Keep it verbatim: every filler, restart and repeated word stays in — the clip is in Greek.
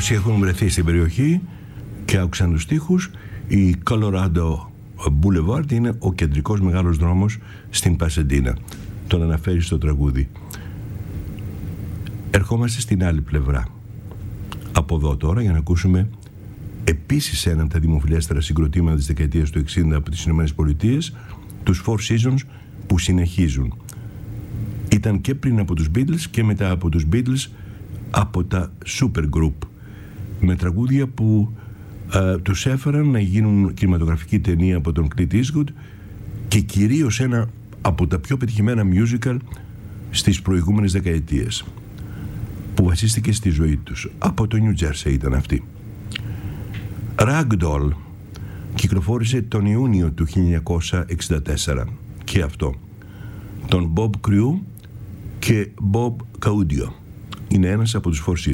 Όσοι έχουν βρεθεί στην περιοχή και άκουσαν τους στίχους, η Colorado Boulevard είναι ο κεντρικός μεγάλος δρόμος στην Πασαντίνα. Τον αναφέρει στο τραγούδι. Ερχόμαστε στην άλλη πλευρά. Από εδώ τώρα για να ακούσουμε επίσης ένα από τα δημοφιλέστερα συγκροτήματα της δεκαετίας του εξήντα από τις Ηνωμένες Πολιτείες, τους Four Seasons, που συνεχίζουν. Ήταν και πριν από τους Beatles και μετά από τους Beatles από τα Supergroup, με τραγούδια που ε, τους έφεραν να γίνουν κινηματογραφική ταινία από τον Clint Eastwood και κυρίως ένα από τα πιο πετυχημένα musical στις προηγούμενες δεκαετίες, που βασίστηκε στη ζωή τους. Από το New Jersey ήταν αυτή. Ragdoll κυκλοφόρησε τον Ιούνιο του χίλια εννιακόσια εξήντα τέσσερα και αυτό. Τον Bob Crew και Bob Caudio. Είναι ένας από τους Four Seasons.